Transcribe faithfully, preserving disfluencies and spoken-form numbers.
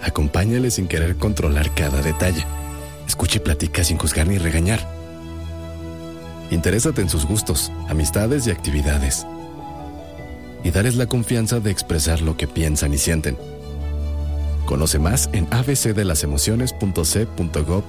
Acompáñale sin querer controlar cada detalle. Escucha y platica sin juzgar ni regañar. Interésate en sus gustos, amistades y actividades. Y darles la confianza de expresar lo que piensan y sienten. Conoce más en a b c de las emociones punto c punto gov